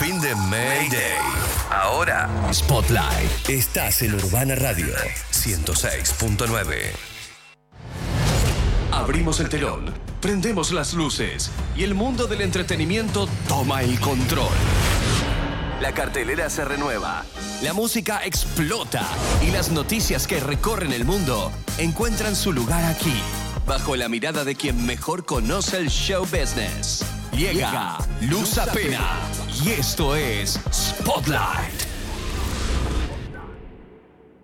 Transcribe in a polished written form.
fin de Mayday. Ahora, Spotlight. Estás en Urbana Radio 106.9. Abrimos el telón, prendemos las luces y el mundo del entretenimiento toma el control. La cartelera se renueva, la música explota y las noticias que recorren el mundo encuentran su lugar aquí, bajo la mirada de quien mejor conoce el show business. Llega Luz Apena y esto es Spotlight.